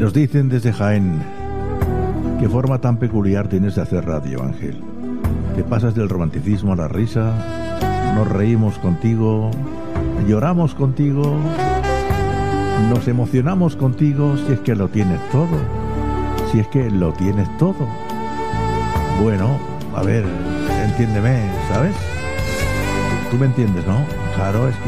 Nos dicen desde Jaén: qué forma tan peculiar tienes de hacer radio, Ángel. Te pasas del romanticismo a la risa, nos reímos contigo, lloramos contigo, nos emocionamos contigo, si es que lo tienes todo, si es que lo tienes todo. Bueno, a ver, entiéndeme, ¿sabes? Tú me entiendes, ¿no? Claro, es que